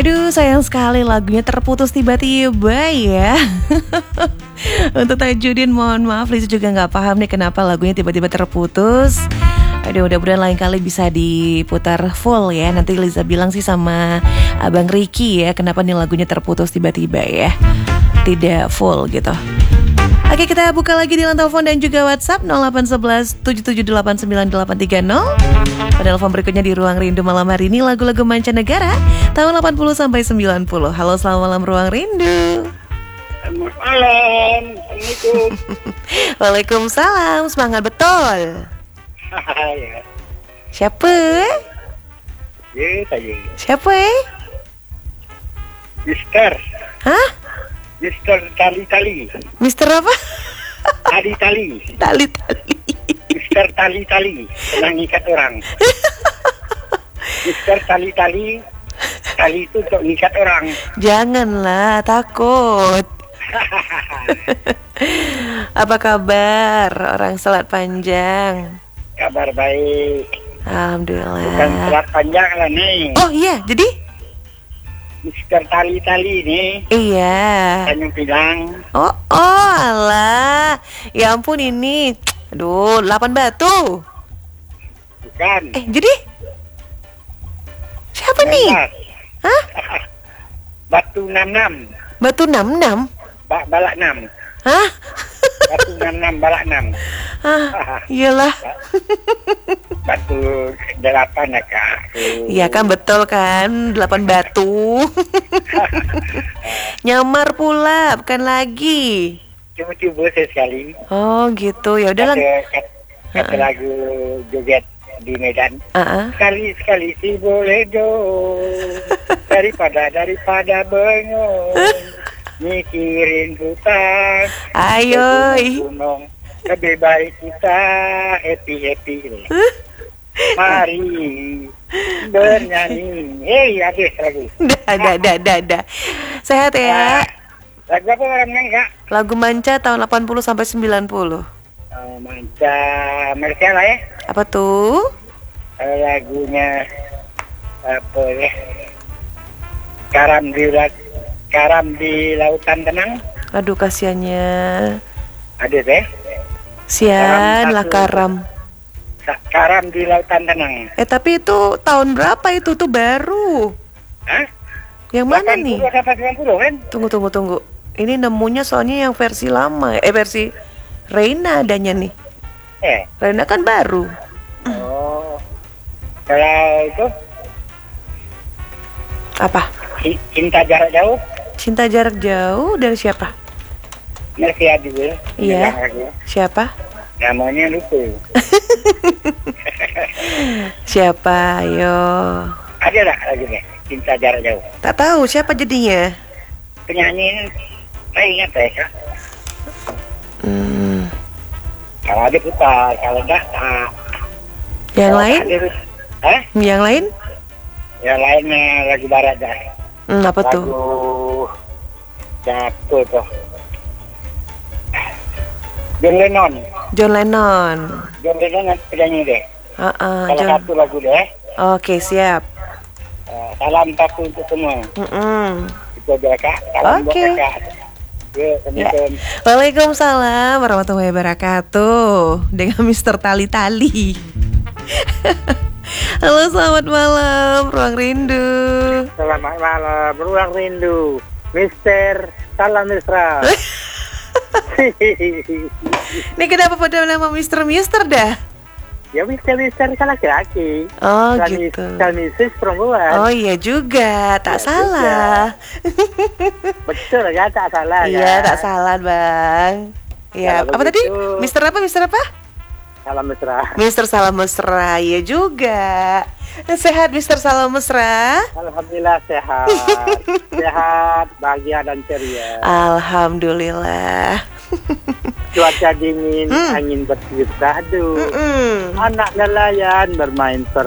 Aduh, sayang sekali lagunya terputus tiba-tiba ya. Untuk Tajudin mohon maaf, Lisa juga gak paham nih kenapa lagunya tiba-tiba terputus. Aduh, mudah-mudahan lain kali bisa diputar full ya. Nanti Lisa bilang sih sama Abang Ricky ya, kenapa nih lagunya terputus tiba-tiba ya, tidak full gitu. Oke, kita buka lagi di line telepon dan juga WhatsApp 0811 77898830. Pada telepon berikutnya di Ruang Rindu malam hari ini lagu-lagu mancanegara tahun 80 sampai 90. Halo, selamat malam Ruang Rindu. Selamat malam. Assalamualaikum. Waalaikumsalam, semangat betul. Ya. Siapa? Ya, saya. Siapa? Mister. Hah? Mister Tali-Tali. Mister apa? Tali-Tali. Tali-tali. Mister Tali-Tali. Senang ikat orang. Mister Tali-Tali. Tali itu untuk ikat orang. Janganlah, takut. Apa kabar orang selat panjang? Kabar baik. Alhamdulillah. Bukan selat panjang lah nih. Oh iya, jadi? Mister Tali-Tali nih. Iya. Tanjung Pinang. Oh alah. Ya ampun ini. Aduh, 8 batu. Bukan. Jadi? Siapa nih? Hah? Batu 66. Batu 66? Balak 6. Hah? Batu 66 balak 6. Iyalah. Batu 8 ya Kak. Iya kan, betul kan, 8 batu. Nyamar pula, bukan lagi. Coba-coba sekali. Oh gitu, ya udahlah. Kata lagu joget di Medan. Sekali-sekali sih boleh dong. Daripada bengong. Mikirin hutan. Ayo. Gunung. Lebih baik kita happy. Mari bernyanyi. Habis lagu. Dah. Sehat ya. Lagu apa orangnya enggak? Lagu manca tahun 80 sampai 90. Manca Malaysia lah ya. Apa tuh? Lagunya apa ya? Karam di Lautan Tenang. Aduh, kasihannya. Ada teh. Sian lah Karam. Karam di Lautan Tenang. Tapi itu tahun berapa itu tuh baru? Hah? Yang mana nih? 90 kan? Tunggu. Ini nemunya soalnya yang versi lama. Versi Reina adanya nih. Reina kan baru. Oh. Kalau itu apa? Cinta Jarak Jauh. Cinta Jarak Jauh dari siapa? Malaysia juga. Iya. Siapa? Namanya lupa. Siapa? Ayo. Ada tak lagunya? Cinta Jarak Jauh. Tak tahu siapa jadinya. Penyanyi saya ingat ya. Kalau ada putar, kalau enggak tak. Yang lain? Yang lain? Yang lainnya lagu barat dah. Apa tuh? Lagu siapa tuh? John Lennon penyanyi deh. Salah satu lagu deh. Oke, siap. Salam satu untuk semua. Itu aja Kak. Salam buat Kak. Ya. Waalaikumsalam warahmatullahi wabarakatuh. Dengan Mister Tali-Tali. Halo, selamat malam Ruang Rindu. Selamat malam Ruang Rindu. Mister Salam Mesra. Ini kenapa pada nama Mister dah? Ya Mister kan laki-laki. Oh gitu. Kalau Mrs perempuan. Oh iya juga, tak salah. Betul ya, tak salah. Iya, tak salah Bang. Iya, apa tadi? Mister apa? Salam Mesra. Mister Salam Mesra, iya juga. Sehat Mister Salam Mesra? Alhamdulillah sehat. Sehat, bahagia dan ceria. Alhamdulillah. Cuaca dingin, angin bertiup kadu. Anak nelayan bermain